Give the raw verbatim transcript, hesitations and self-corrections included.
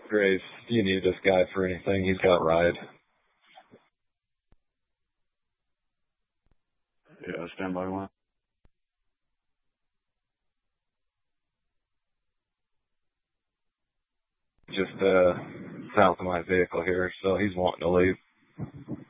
Grace, do you need this guy for anything? He's got a ride. Yeah, stand by one. Just uh south of my vehicle here, so he's wanting to leave.